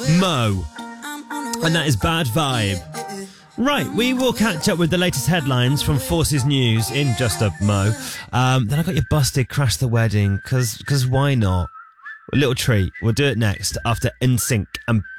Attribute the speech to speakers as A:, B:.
A: Mo. And that is Bad Vibe. Right, we will catch up with the latest headlines from Forces News in just a mo. Then I got your busted Crash the Wedding, because why not? A little treat. We'll do it next after NSYNC and